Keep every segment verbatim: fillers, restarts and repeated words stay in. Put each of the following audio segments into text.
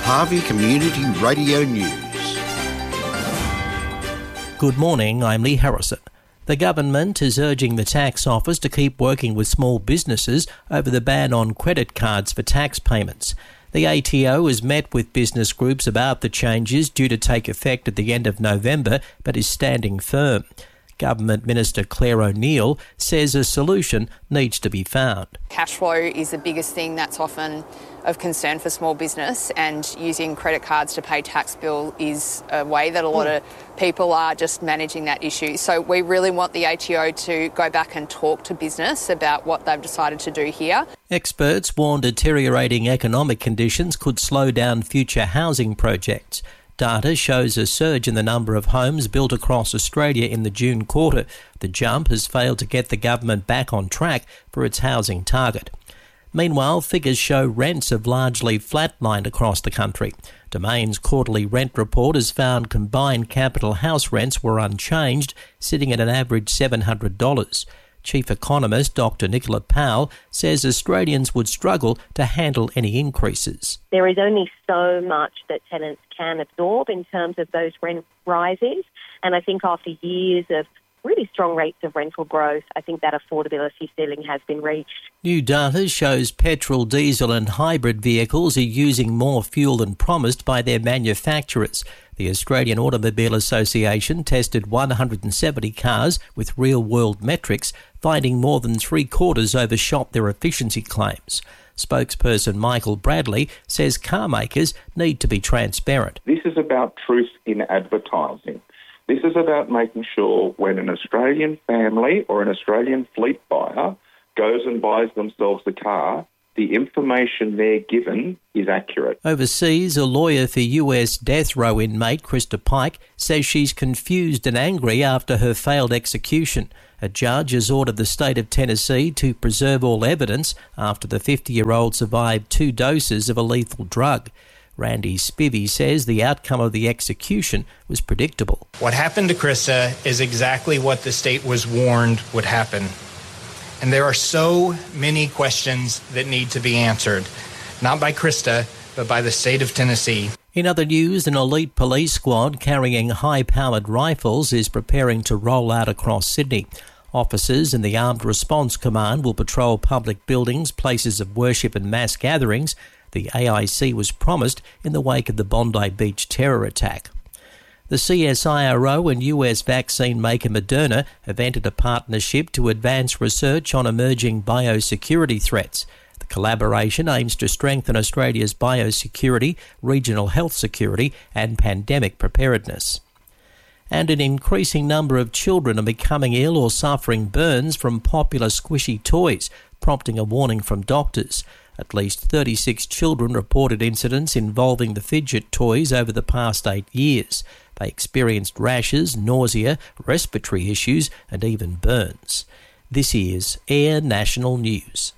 Harvey Community Radio News. Good morning, I'm Lee Harrison. The government is urging the tax office to keep working with small businesses over the ban on credit cards for tax payments. The A T O has met with business groups about the changes due to take effect at the end of November, but is standing firm. Government Minister Claire O'Neill says a solution needs to be found. Cash flow is the biggest thing that's often of concern for small business, and using credit cards to pay tax bill is a way that a lot of people are just managing that issue. So we really want the A T O to go back and talk to business about what they've decided to do here. Experts warn deteriorating economic conditions could slow down future housing projects. Data shows a surge in the number of homes built across Australia in the June quarter. The jump has failed to get the government back on track for its housing target. Meanwhile, figures show rents have largely flatlined across the country. Domain's quarterly rent report has found combined capital house rents were unchanged, sitting at an average seven hundred dollars. Chief Economist Doctor Nicola Powell says Australians would struggle to handle any increases. There is only so much that tenants can absorb in terms of those rent rises, and I think after years of really strong rates of rental growth, I think that affordability ceiling has been reached. New data shows petrol, diesel and hybrid vehicles are using more fuel than promised by their manufacturers. The Australian Automobile Association tested one hundred seventy cars with real-world metrics, finding more than three-quarters overshot their efficiency claims. Spokesperson Michael Bradley says car makers need to be transparent. This is about truth in advertising. This is about making sure when an Australian family or an Australian fleet buyer goes and buys themselves a car, the information they're given is accurate. Overseas, a lawyer for U S death row inmate Krista Pike says she's confused and angry after her failed execution. A judge has ordered the state of Tennessee to preserve all evidence after the fifty-year-old survived two doses of a lethal drug. Randy Spivey says the outcome of the execution was predictable. What happened to Krista is exactly what the state was warned would happen. And there are so many questions that need to be answered, not by Krista, but by the state of Tennessee. In other news, an elite police squad carrying high-powered rifles is preparing to roll out across Sydney. Officers in the Armed Response Command will patrol public buildings, places of worship and mass gatherings. The A I C was promised in the wake of the Bondi Beach terror attack. The C S I R O and U S vaccine maker Moderna have entered a partnership to advance research on emerging biosecurity threats. The collaboration aims to strengthen Australia's biosecurity, regional health security and pandemic preparedness. And an increasing number of children are becoming ill or suffering burns from popular squishy toys, prompting a warning from doctors. At least thirty-six children reported incidents involving the fidget toys over the past eight years. They experienced rashes, nausea, respiratory issues and even burns. This is Air National News.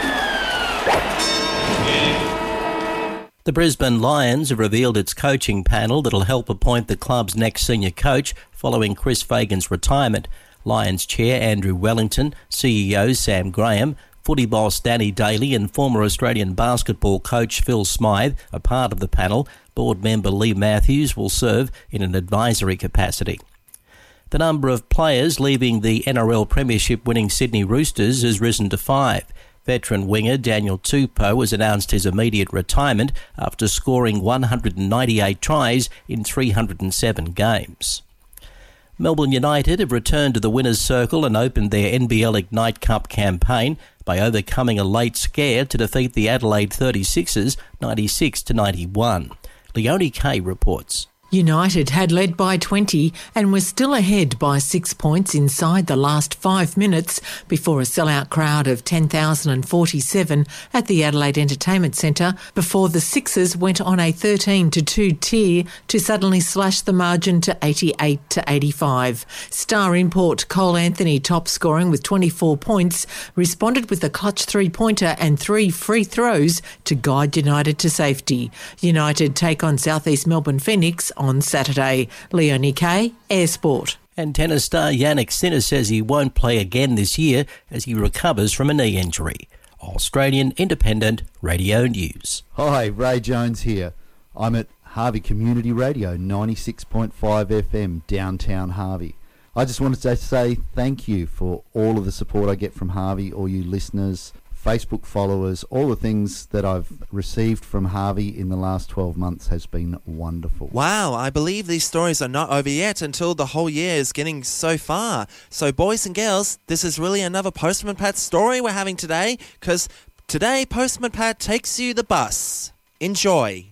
The Brisbane Lions have revealed its coaching panel that'll help appoint the club's next senior coach following Chris Fagan's retirement. Lions chair Andrew Wellington, C E O Sam Graham, footy boss Danny Daly and former Australian basketball coach Phil Smythe are part of the panel. Board member Lee Matthews will serve in an advisory capacity. The number of players leaving the N R L Premiership winning Sydney Roosters has risen to five. Veteran winger Daniel Tupou has announced his immediate retirement after scoring one hundred ninety-eight tries in three hundred seven games. Melbourne United have returned to the winner's circle and opened their N B L Ignite Cup campaign by overcoming a late scare to defeat the Adelaide thirty-sixers ninety-six to ninety-one. Leonie Kay reports. United had led by twenty and was still ahead by six points inside the last five minutes before a sellout crowd of ten thousand forty-seven at the Adelaide Entertainment Centre before the Sixers went on a thirteen to two tear to suddenly slash the margin to eighty-eight to eighty-five. Star import Cole Anthony, top scoring with twenty-four points, responded with a clutch three-pointer and three free throws to guide United to safety. United take on South East Melbourne Phoenix on Saturday. Leonie Kay, Air Sport. And tennis star Jannik Sinner says he won't play again this year as he recovers from a knee injury. Australian Independent Radio News. Hi, Ray Jones here. I'm at Harvey Community Radio, ninety-six point five F M, downtown Harvey. I just wanted to say thank you for all of the support I get from Harvey, all you listeners, Facebook followers, all the things that I've received from Harvey in the last twelve months has been wonderful. Wow, I believe these stories are not over yet until the whole year is getting so far. So boys and girls, this is really another Postman Pat story we're having today, because today Postman Pat takes you the bus. Enjoy.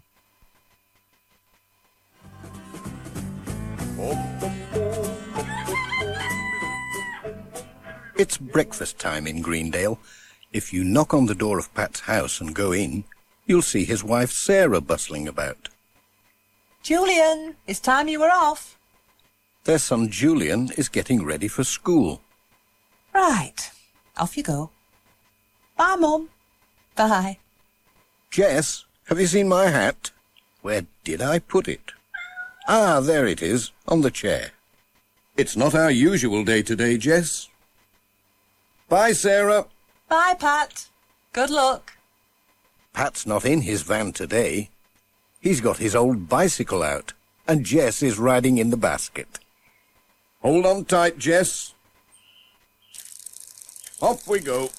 It's breakfast time in Greendale. If you knock on the door of Pat's house and go in, you'll see his wife Sarah bustling about. Julian, it's time you were off. Their son Julian is getting ready for school. Right, off you go. Bye, Mum. Bye. Jess, have you seen my hat? Where did I put it? Ah, there it is, on the chair. It's not our usual day today, Jess. Bye, Sarah. Bye, Pat. Good luck. Pat's not in his van today. He's got his old bicycle out, and Jess is riding in the basket. Hold on tight, Jess. Off we go.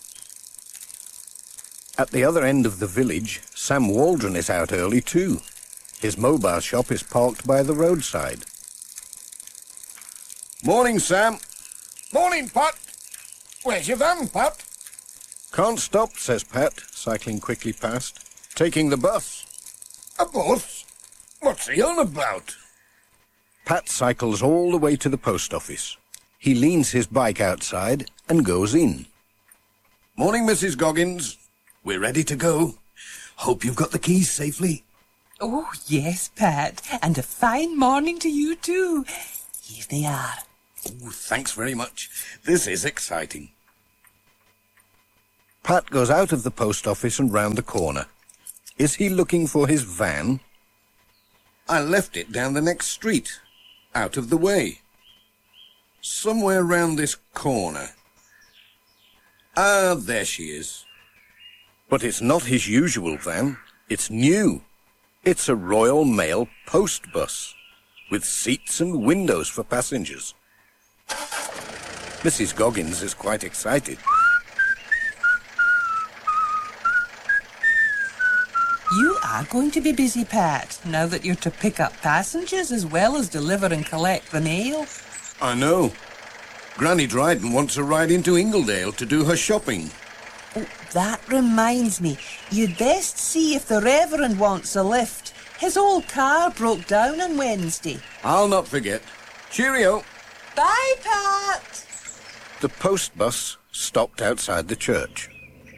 At the other end of the village, Sam Waldron is out early too. His mobile shop is parked by the roadside. Morning, Sam. Morning, Pat. Where's your van, Pat? Can't stop, says Pat, cycling quickly past. Taking the bus. A bus? What's he on about? Pat cycles all the way to the post office. He leans his bike outside and goes in. Morning, Missus Goggins. We're ready to go. Hope you've got the keys safely. Oh, yes, Pat. And a fine morning to you, too. Here they are. Oh, thanks very much. This is exciting. Pat goes out of the post office and round the corner. Is he looking for his van? I left it down the next street, out of the way. Somewhere round this corner. Ah, there she is. But it's not his usual van. It's new. It's a Royal Mail post bus, with seats and windows for passengers. Missus Goggins is quite excited. You are going to be busy, Pat, now that you're to pick up passengers as well as deliver and collect the mail. I know. Granny Dryden wants a ride into Ingledale to do her shopping. Oh, that reminds me. You'd best see if the Reverend wants a lift. His old car broke down on Wednesday. I'll not forget. Cheerio. Bye, Pat. The post bus stopped outside the church.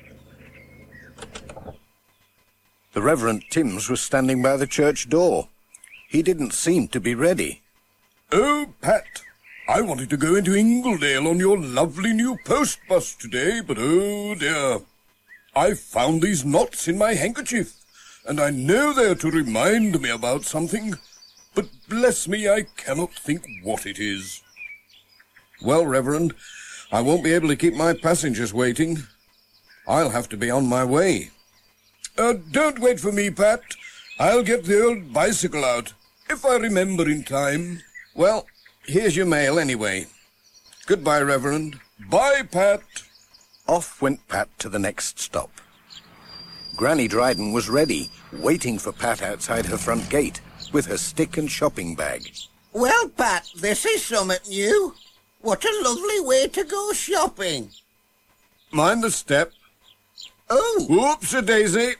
The Reverend Timms was standing by the church door. He didn't seem to be ready. Oh, Pat, I wanted to go into Ingledale on your lovely new post bus today, but oh dear. I found these knots in my handkerchief, and I know they're to remind me about something, but bless me, I cannot think what it is. Well, Reverend, I won't be able to keep my passengers waiting. I'll have to be on my way. Uh, don't wait for me, Pat. I'll get the old bicycle out, if I remember in time. Well, here's your mail anyway. Goodbye, Reverend. Bye, Pat. Off went Pat to the next stop. Granny Dryden was ready, waiting for Pat outside her front gate, with her stick and shopping bag. Well, Pat, this is something new. What a lovely way to go shopping. Mind the step. Oh! Whoops-a-daisy.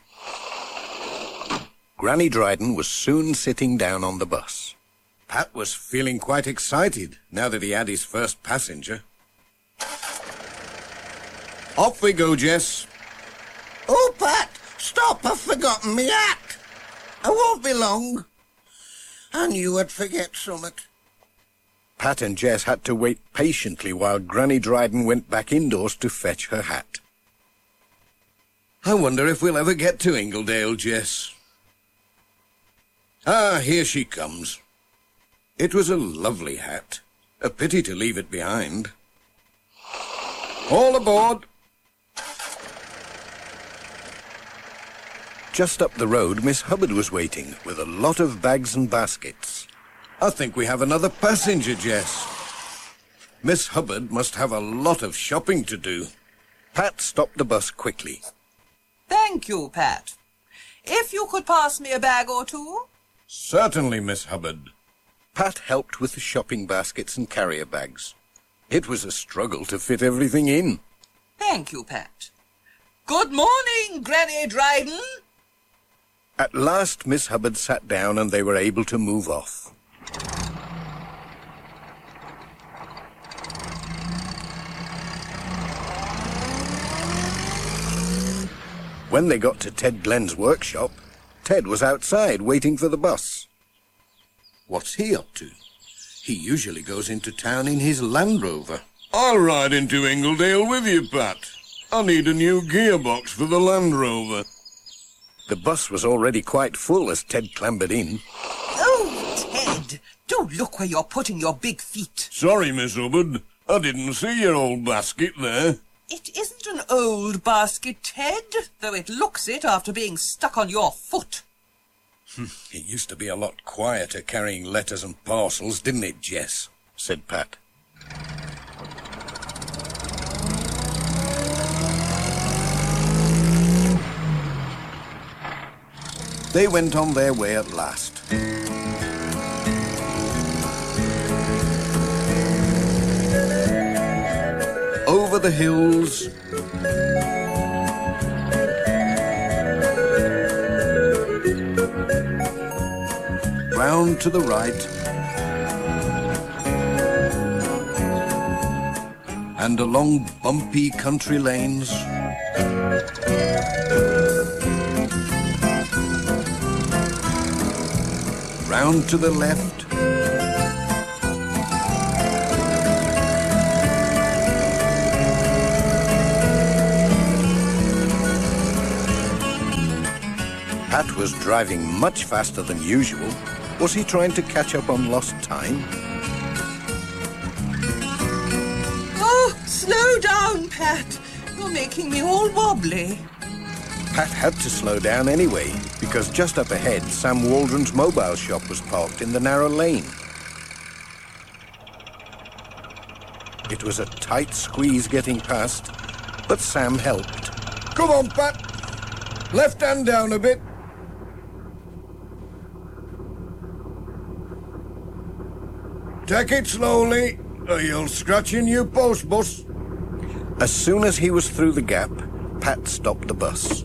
Granny Dryden was soon sitting down on the bus. Pat was feeling quite excited now that he had his first passenger. Off we go, Jess. Oh, Pat, stop, I've forgotten me hat. I won't be long. I knew I'd forget something. Pat and Jess had to wait patiently while Granny Dryden went back indoors to fetch her hat. I wonder if we'll ever get to Ingledale, Jess. Ah, here she comes. It was a lovely hat. A pity to leave it behind. All aboard! Just up the road, Miss Hubbard was waiting with a lot of bags and baskets. I think we have another passenger, Jess. Miss Hubbard must have a lot of shopping to do. Pat stopped the bus quickly. Thank you, Pat. If you could pass me a bag or two? Certainly, Miss Hubbard. Pat helped with the shopping baskets and carrier bags. It was a struggle to fit everything in. Thank you, Pat. Good morning, Granny Dryden. At last, Miss Hubbard sat down and they were able to move off. When they got to Ted Glenn's workshop, Ted was outside waiting for the bus. What's he up to? He usually goes into town in his Land Rover. I'll ride into Ingledale with you, Pat. I need a new gearbox for the Land Rover. The bus was already quite full as Ted clambered in. Oh, Ted, do look where you're putting your big feet. Sorry, Miss Hubbard. I didn't see your old basket there. It isn't an old basket, Ted, though it looks it after being stuck on your foot. It used to be a lot quieter carrying letters and parcels, didn't it, Jess? Said Pat. They went on their way at last. Over the hills, round to the right, and along bumpy country lanes, round to the left, Pat was driving much faster than usual. Was he trying to catch up on lost time? Oh, slow down, Pat. You're making me all wobbly. Pat had to slow down anyway, because just up ahead, Sam Waldron's mobile shop was parked in the narrow lane. It was a tight squeeze getting past, but Sam helped. Come on, Pat. Left hand down a bit. Take it slowly, or you'll scratch your new post bus. As soon as he was through the gap, Pat stopped the bus.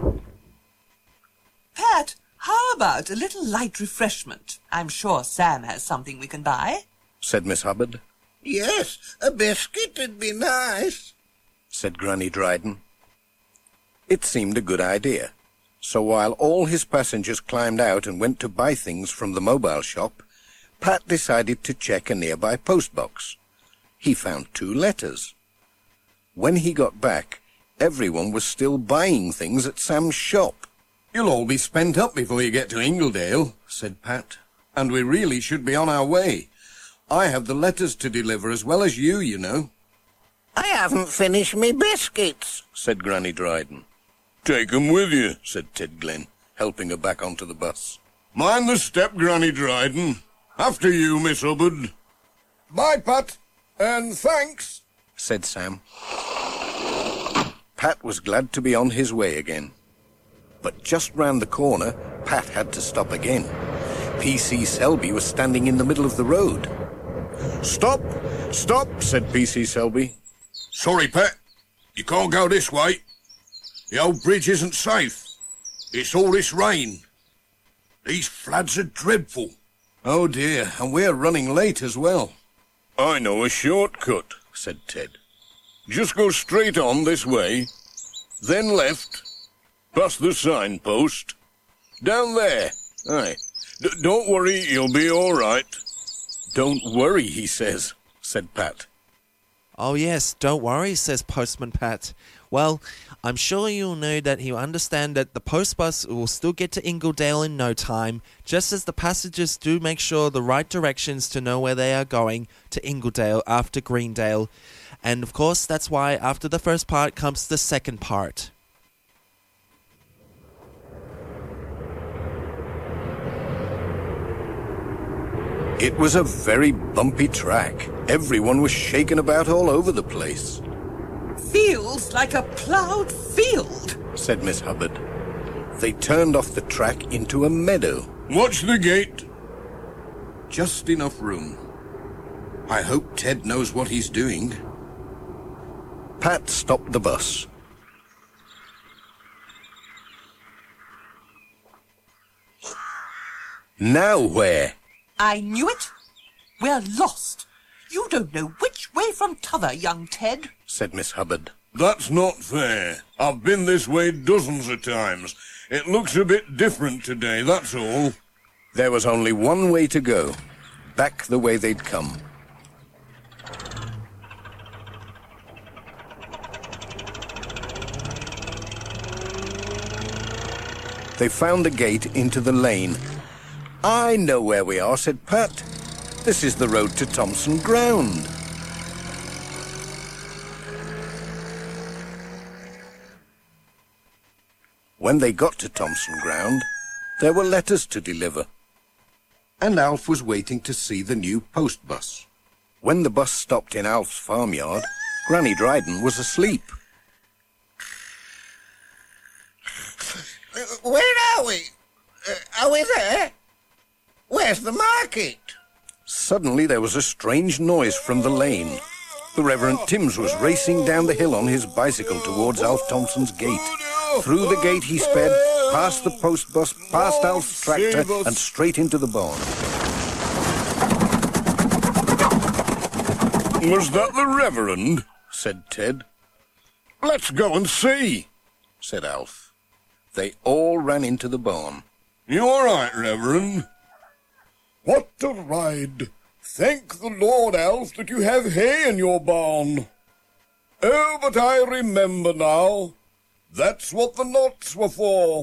Pat, how about a little light refreshment? I'm sure Sam has something we can buy. Said Miss Hubbard. Yes, a biscuit would be nice, said Granny Dryden. It seemed a good idea. So while all his passengers climbed out and went to buy things from the mobile shop, Pat decided to check a nearby postbox. He found two letters. When he got back, everyone was still buying things at Sam's shop. You'll all be spent up before you get to Ingledale, said Pat, and we really should be on our way. I have the letters to deliver as well as you, you know. I haven't finished me biscuits, said Granny Dryden. Take 'em with you, said Ted Glenn, helping her back onto the bus. Mind the step, Granny Dryden. After you, Miss Hubbard. Bye, Pat, and thanks, said Sam. Pat was glad to be on his way again. But just round the corner, Pat had to stop again. P C Selby was standing in the middle of the road. Stop, stop, said P C Selby. Sorry, Pat, you can't go this way. The old bridge isn't safe. It's all this rain. These floods are dreadful. Oh dear, and we're running late as well. I know a shortcut, said Ted. Just go straight on this way, then left, past the signpost, down there. Aye. D- don't worry, you'll be all right. Don't worry, he says, said Pat. Oh yes, don't worry, says Postman Pat. Well, I'm sure you'll know that he'll understand that the post bus will still get to Ingledale in no time, just as the passengers do make sure the right directions to know where they are going to Ingledale after Greendale. And of course, that's why after the first part comes the second part. It was a very bumpy track. Everyone was shaken about all over the place. Feels like a ploughed field, said Miss Hubbard. They turned off the track into a meadow. Watch the gate. Just enough room. I hope Ted knows what he's doing. Pat stopped the bus. Now where? I knew it. We're lost. You don't know which way from t'other, young Ted, said Miss Hubbard. That's not fair. I've been this way dozens of times. It looks a bit different today, that's all. There was only one way to go. Back the way they'd come. They found the gate into the lane. I know where we are, said Pat. This is the road to Thompson Ground. When they got to Thompson Ground, there were letters to deliver. And Alf was waiting to see the new post bus. When the bus stopped in Alf's farmyard, Granny Dryden was asleep. Where are we? Uh, are we there? Where's the market? Suddenly there was a strange noise from the lane. The Reverend Timms was racing down the hill on his bicycle towards Alf Thompson's gate. Through the gate he sped, past the post bus, past Alf's tractor, and straight into the barn. Was that the Reverend? Said Ted. Let's go and see, said Alf. They all ran into the barn. You all right, Reverend? What a ride! Thank the Lord, Alf, that you have hay in your barn. Oh, but I remember now. That's what the knots were for.